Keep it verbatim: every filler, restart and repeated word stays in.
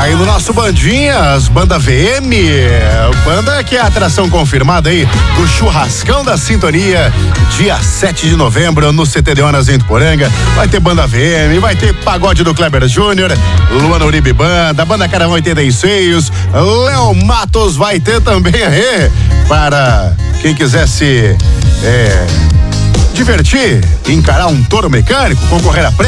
Aí no nosso Bandinhas, Banda V M, banda que é a atração confirmada aí do Churrascão da Sintonia, dia sete de novembro no C T de Onas em Tuporanga. Vai ter Banda V M, vai ter Pagode do Kleber Júnior, Luana Uribe Banda, Banda Caravão oitenta e seis, Léo Matos vai ter também aí, para quem quiser se é, divertir, encarar um touro mecânico, concorrer a prêmio.